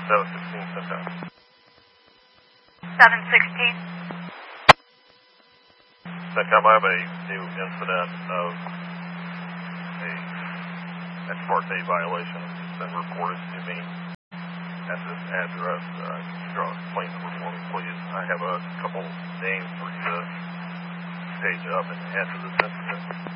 716 Centennial. 716. Centcom, I have a new incident of a ex parte violation that's been reported to me at this address. Can you draw a complaint number for me, please? I have a couple names for you to page up and add to this incident.